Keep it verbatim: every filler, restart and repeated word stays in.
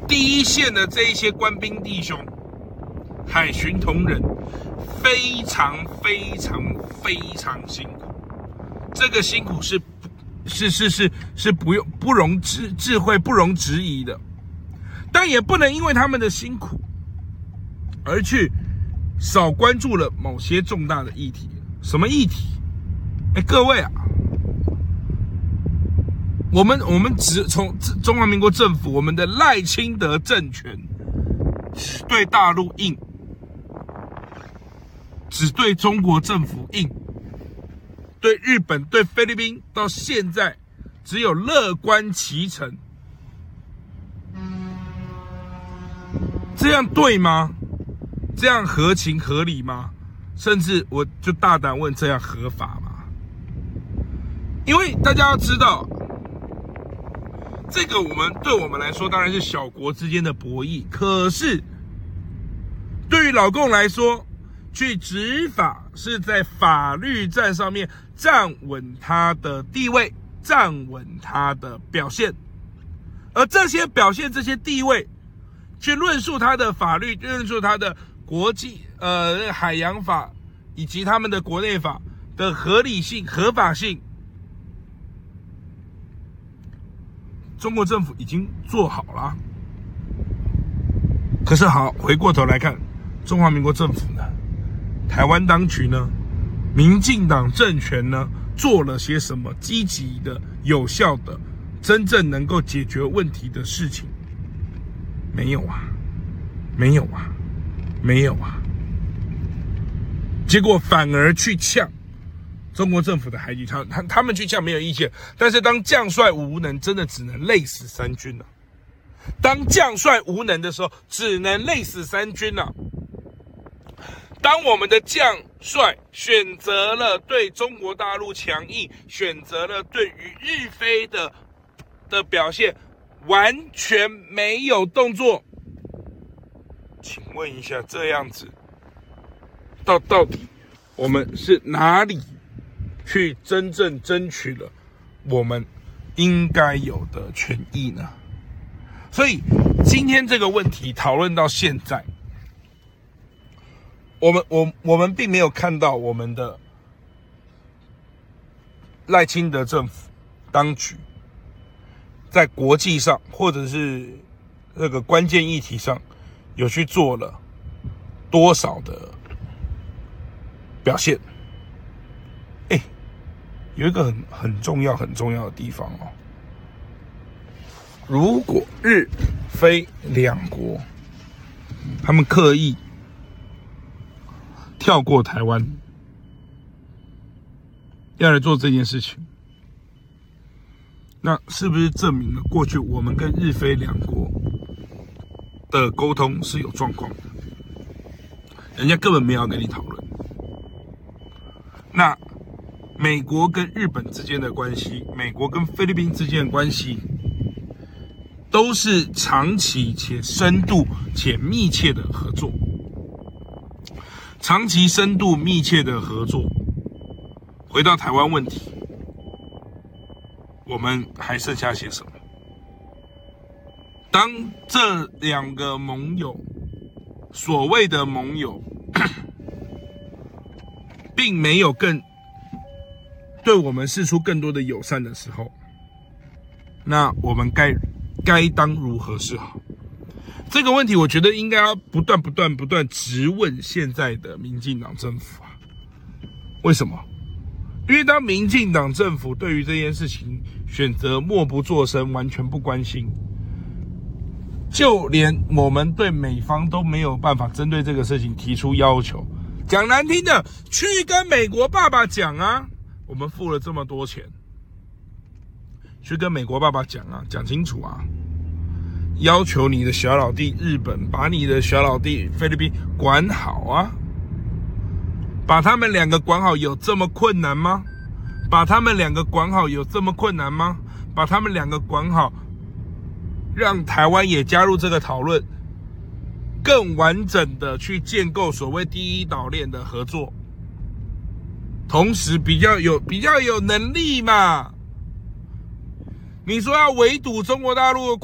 第一线的这一些官兵弟兄、海巡同仁，非常非常非常辛苦。这个辛苦是是是是是不用不容智智慧不容置疑的，但也不能因为他们的辛苦而去少关注了某些重大的议题。什么议题？哎，各位啊，我们我们只从中华民国政府，我们的赖清德政权只对大陆硬，只对中国政府硬，对日本、对菲律宾到现在只有乐观其成，这样对吗？这样合情合理吗？甚至我就大胆问，这样合法吗？因为大家要知道，这个我们对我们来说当然是小国之间的博弈，可是对于老共来说，去执法是在法律战上面站稳他的地位，站稳他的表现，而这些表现、这些地位，去论述他的法律，论述他的国际呃海洋法以及他们的国内法的合理性、合法性，中国政府已经做好了。可是好，回过头来看，中华民国政府呢，台湾当局呢，民进党政权呢，做了些什么积极的、有效的、真正能够解决问题的事情？没有啊，没有啊，没有啊。结果反而去呛中国政府的海警，他他他们去呛没有意见，但是当将帅无能，真的只能累死三军了。当将帅无能的时候，只能累死三军了。当我们的将帅选择了对中国大陆强硬，选择了对于日菲的的表现完全没有动作，请问一下，这样子到到底我们是哪里去真正争取了我们应该有的权益呢？所以今天这个问题讨论到现在，我们我我们并没有看到我们的赖清德政府当局在国际上或者是这个关键议题上有去做了多少的表现。哎，有一个很很重要很重要的地方哦，如果日菲两国他们刻意跳过台湾要来做这件事情，那是不是证明了过去我们跟日菲两国的沟通是有状况的？人家根本没有要跟你讨论。那美国跟日本之间的关系，美国跟菲律宾之间的关系，都是长期且深度且密切的合作。长期深度密切的合作，回到台湾问题，我们还剩下些什么？当这两个盟友，所谓的盟友，并没有更对我们释出更多的友善的时候，那我们该该当如何是好？这个问题，我觉得应该要不断、不断、不断质问现在的民进党政府啊。为什么？因为当民进党政府对于这件事情选择默不作声，完全不关心，就连我们对美方都没有办法针对这个事情提出要求。讲难听的，去跟美国爸爸讲啊，我们付了这么多钱，去跟美国爸爸讲啊，讲清楚啊。要求你的小老弟日本把你的小老弟菲律宾管好啊，把他们两个管好有这么困难吗？把他们两个管好有这么困难吗？把他们两个管好，让台湾也加入这个讨论，更完整的去建构所谓第一岛链的合作，同时比较有比较有能力嘛。你说要围堵中国大陆的